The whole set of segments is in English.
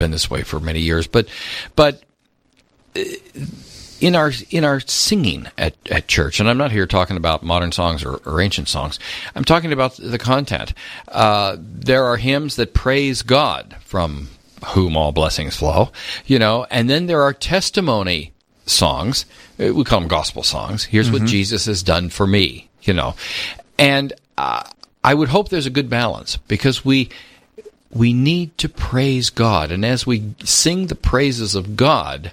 been this way for many years. But in our singing at church, and I'm not here talking about modern songs or ancient songs, I'm talking about the content. There are hymns that praise God, from whom all blessings flow, and then there are testimony songs. We call them gospel songs. Here's what Jesus has done for me, And I would hope there's a good balance, because we need to praise God. And as we sing the praises of God,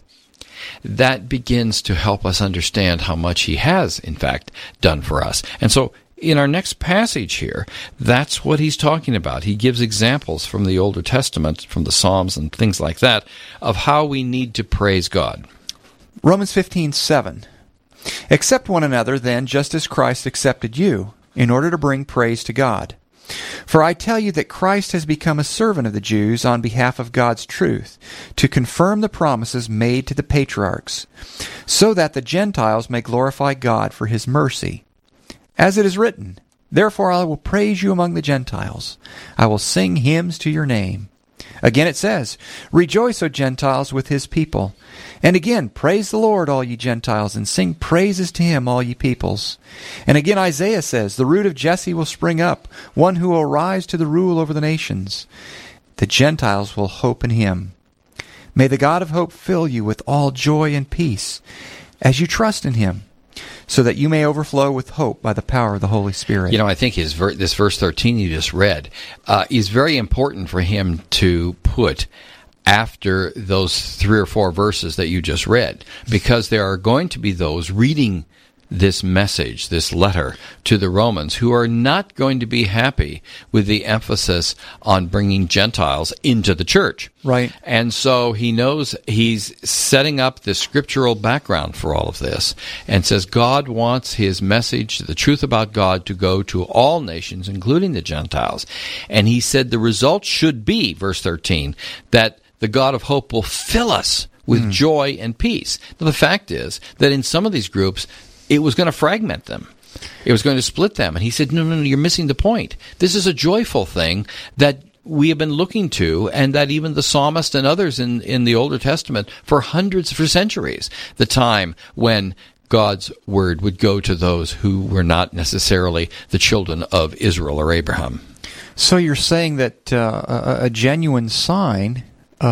that begins to help us understand how much He has, in fact, done for us. And so in our next passage here, that's what he's talking about. He gives examples from the Older Testament, from the Psalms and things like that, of how we need to praise God. Romans 15:7. Accept one another, then, just as Christ accepted you, in order to bring praise to God. For I tell you that Christ has become a servant of the Jews on behalf of God's truth, to confirm the promises made to the patriarchs, so that the Gentiles may glorify God for His mercy. As it is written, therefore I will praise you among the Gentiles. I will sing hymns to your name. Again it says, rejoice, O Gentiles, with His people. And again, praise the Lord, all ye Gentiles, and sing praises to Him, all ye peoples. And again Isaiah says, the root of Jesse will spring up, one who will rise to the rule over the nations. The Gentiles will hope in Him. May the God of hope fill you with all joy and peace, as you trust in Him, so that you may overflow with hope by the power of the Holy Spirit. I think this verse 13 you just read is very important for him to put after those 3 or 4 verses that you just read, because there are going to be those reading this message, this letter to the Romans, who are not going to be happy with the emphasis on bringing Gentiles into the church. Right. And so he knows he's setting up the scriptural background for all of this, and says God wants His message, the truth about God, to go to all nations, including the Gentiles. And he said the result should be, verse 13, that the God of hope will fill us with joy and peace. Now, the fact is that in some of these groups, it was going to fragment them. It was going to split them. And he said, no, you're missing the point. This is a joyful thing that we have been looking to, and that even the psalmist and others in the Older Testament for centuries, the time when God's word would go to those who were not necessarily the children of Israel or Abraham. So you're saying that a genuine sign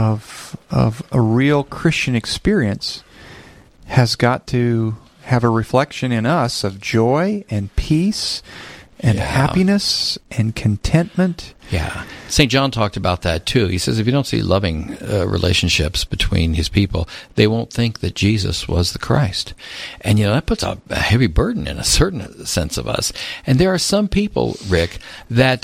of a real Christian experience has got to have a reflection in us of joy and peace and happiness and contentment. Yeah. St. John talked about that too. He says if you don't see loving relationships between his people, they won't think that Jesus was the Christ. And, that puts a heavy burden in a certain sense of us. And there are some people, Rick, that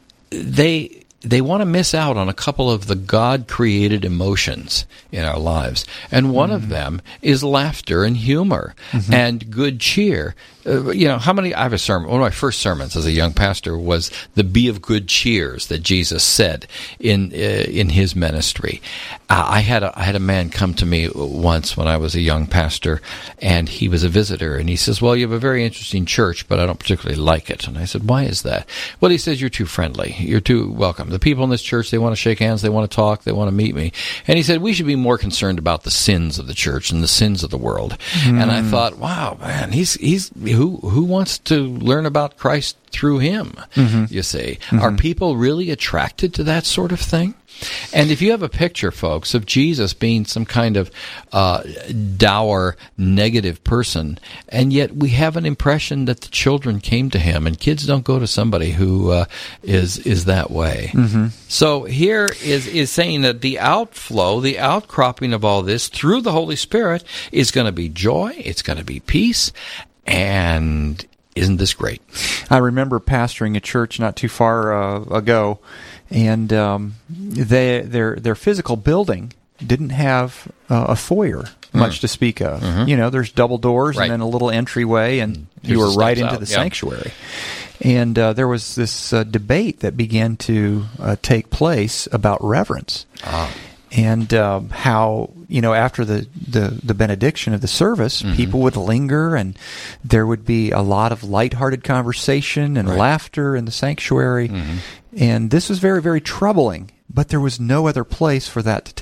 they want to miss out on a couple of the God-created emotions in our lives. And one of them is laughter and humor and good cheer. I have a sermon. One of my first sermons as a young pastor was the "Be of good cheers" that Jesus said in His ministry. I had a man come to me once when I was a young pastor, and he was a visitor, and he says, "Well, you have a very interesting church, but I don't particularly like it." And I said, "Why is that?" "Well," he says, "you're too friendly. You're too welcome. The people in this church, they want to shake hands, they want to talk, they want to meet me." And he said, "We should be more concerned about the sins of the church and the sins of the world." And I thought, wow, man, he's who wants to learn about Christ through him, you see? Are people really attracted to that sort of thing? And if you have a picture, folks, of Jesus being some kind of dour, negative person, and yet we have an impression that the children came to him, and kids don't go to somebody who is that way. So here is saying that the outflow, the outcropping of all this through the Holy Spirit is going to be joy, it's going to be peace, and isn't this great? I remember pastoring a church not too far ago, and their physical building didn't have a foyer much to speak of. There's double doors and then a little entryway, and you were right into the sanctuary. And there was this debate that began to take place about reverence. And how, after the benediction of the service, people would linger, and there would be a lot of lighthearted conversation and laughter in the sanctuary. And this was very, very troubling, but there was no other place for that to